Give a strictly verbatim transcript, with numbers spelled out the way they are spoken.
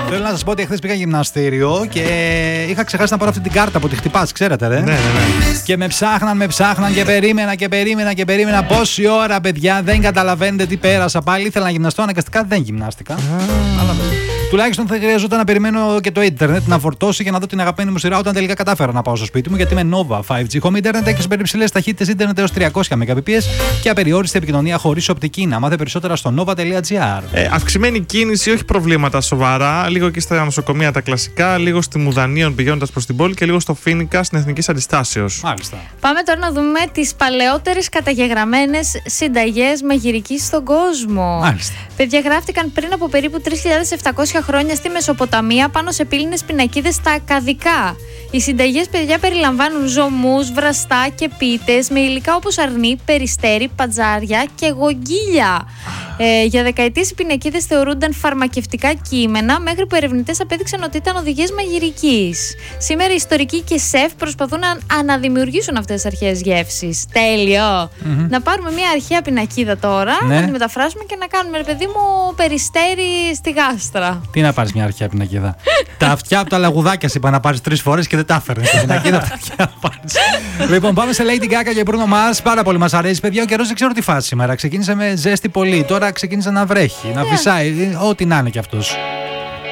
Θέλω να σας πω ότι χθες πήγα γυμναστήριο και είχα ξεχάσει να πάρω αυτή την κάρτα που τη χτυπάς, ξέρετε, ρε. Ναι, ναι, ναι. Και με ψάχναν, με ψάχναν και περίμενα και περίμενα και περίμενα. Πόση ώρα, παιδιά, δεν καταλαβαίνετε τι πέρασα πάλι. Ήθελα να γυμναστώ, αναγκαστικά δεν γυμνάστηκα. Αλλά τουλάχιστον θα χρειαζόταν να περιμένω και το ίντερνετ να φορτώσει για να δω την αγαπημένη μου σειρά όταν τελικά κατάφερα να πάω στο σπίτι μου. Γιατί με Nova φάιβ τζι Home Internet έχει υπερυψηλές ταχύτητες ίντερνετ έως τριακόσια Mbps και απεριόριστη επικοινωνία χωρίς οπτική. Να μάθετε περισσότερα στο nova τελεία gr. Ε, αυξημένη κίνηση, όχι προβλήματα σοβαρά. Λίγο και στα νοσοκομεία τα κλασικά, λίγο στη Μουδανίων πηγαίνοντας προς την πόλη και λίγο στο Φοίνικα στην Εθνικής Αντιστάσεως. Μάλιστα. Πάμε τώρα να δούμε τις παλαιότερες καταγεγραμμένες συνταγές μαγειρικής στον κόσμο. Μάλιστα. Παιδιά, γράφτηκαν πριν από περίπου τρεις χιλιάδες επτακόσια χρόνια στη Μεσοποταμία πάνω σε πύληνες πινακίδες στα ακαδικά. Οι συνταγές, παιδιά, περιλαμβάνουν ζωμούς, βραστά και πίτες με υλικά όπως αρνί, περιστέρι, πατζάρια και γογγίλια. Ε, για δεκαετίες οι πινακίδες θεωρούνταν φαρμακευτικά κείμενα, μέχρι που ερευνητές απέδειξαν ότι ήταν οδηγίες μαγειρικής. Σήμερα οι ιστορικοί και σεφ προσπαθούν να αναδημιουργήσουν αυτές τις αρχαίες γεύσεις. Τέλειο! Mm-hmm. Να πάρουμε μια αρχαία πινακίδα τώρα, ναι. να τη μεταφράσουμε και να κάνουμε, ρε παιδί μου, περιστέρι στη γάστρα. Τι να πάρεις μια αρχαία πινακίδα. Τα αυτιά από τα λαγουδάκια είπα να πάρεις τρεις φορές και δεν τα έφερνες. Τα πινακίδα από τα αυτιά να πάρεις. Λοιπόν, πάμε σε Lady Gaga και Bruno Mars. Πάρα πολύ μας αρέσει, παιδιά. Ο καιρός δεν ξέρω τι φάση σήμερα. Ξεκίνησε με ζέστη πολύ. Τώρα ξεκίνησε να βρέχει, να φυσάει. Ό,τι να είναι κι αυτός.